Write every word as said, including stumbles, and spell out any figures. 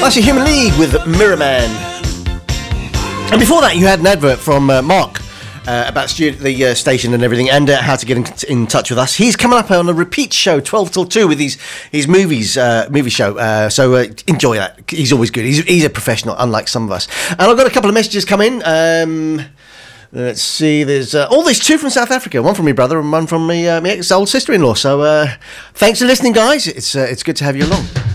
That's your Human League with Mirror Man. And before that, you had an advert from uh, Mark uh, about stu- the uh, station and everything, and uh, how to get in, in touch with us. He's coming up on a repeat show, twelve till two, with his his movies uh, movie show. Uh, so uh, enjoy that. He's always good. He's he's a professional, unlike some of us. And I've got a couple of messages come in. Um, let's see. There's uh, oh, there's two from South Africa. One from my brother and one from my, uh, my ex old sister-in-law. So uh, thanks for listening, guys. It's uh, it's good to have you along.